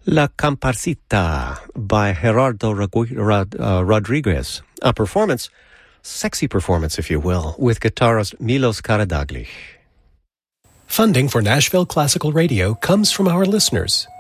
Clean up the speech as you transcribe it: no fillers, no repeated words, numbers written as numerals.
La Comparsita by Gerardo Rodriguez. A performance, sexy performance if you will, with guitarist Milos Karadaglich. Funding for Nashville Classical Radio comes from our listeners